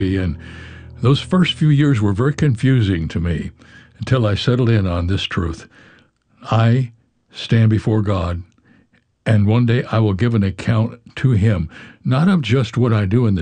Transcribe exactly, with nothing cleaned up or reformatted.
And those first few years were very confusing to me until I settled in on this truth. I stand before God, and one day I will give an account to Him, not of just what I do in the